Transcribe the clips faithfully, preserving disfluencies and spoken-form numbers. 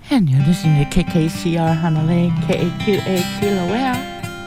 And you're listening to K K C R Honolulu, K A Q A Kilauea.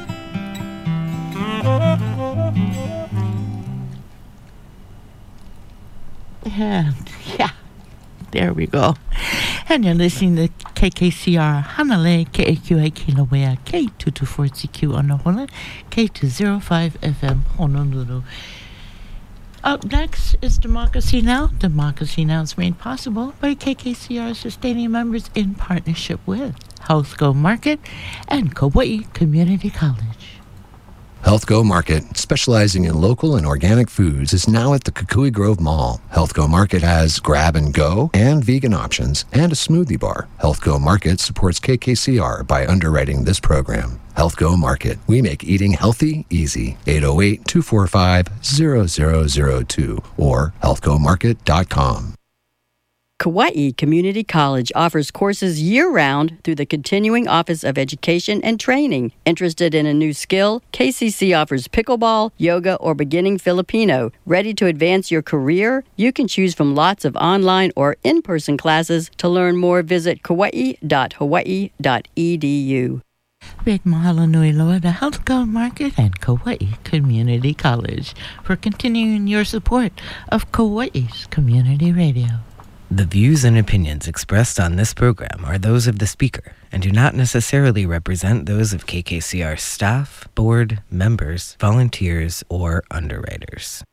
And yeah, there we go. And you're listening to K K C R Honolulu, K A Q A Kilauea, K two twenty-four C Q on Honolulu, K two oh five F M Honolulu. Up next is Democracy Now! Democracy Now! is made possible by K K C R sustaining members in partnership with Health Go Market and Kauai Community College. Health Go Market, specializing in local and organic foods, is now at the Kukui Grove Mall. Health Go Market has grab and go and vegan options and a smoothie bar. Health Go Market supports K K C R by underwriting this program. Health Go Market. We make eating healthy easy. eight oh eight, two four five, zero zero zero two or health go market dot com. Kauai Community College offers courses year-round through the Continuing Office of Education and Training. Interested in a new skill? K C C offers pickleball, yoga, or beginning Filipino. Ready to advance your career? You can choose from lots of online or in-person classes. To learn more, visit kauai dot hawaii dot e d u. Big mahalo nui loa to Health Go Market and Kauai Community College for continuing your support of Kauai's community radio. The views and opinions expressed on this program are those of the speaker and do not necessarily represent those of K K C R staff, board, members, volunteers, or underwriters.